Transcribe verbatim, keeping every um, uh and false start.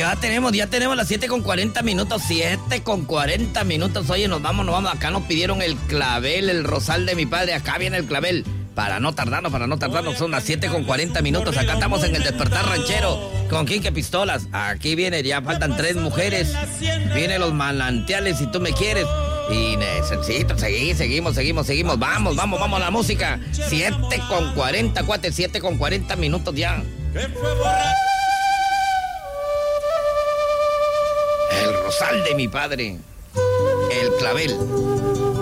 ya tenemos, ya tenemos las siete con cuarenta minutos, siete con cuarenta minutos. Oye, nos vamos, nos vamos. Acá nos pidieron el clavel, el rosal de mi padre. Acá viene el clavel. Para no tardarnos, para no tardarnos, son las siete con cuarenta minutos. Acá estamos en el Despertar Ranchero con Quique Pistolas. Aquí viene, ya faltan tres mujeres. Vienen los manantiales si tú me quieres. Y necesito seguir, seguimos, seguimos, seguimos. Vamos, vamos, vamos a la música. siete con cuarenta, cuate, siete con cuarenta minutos ya. El rosal de mi padre. El clavel.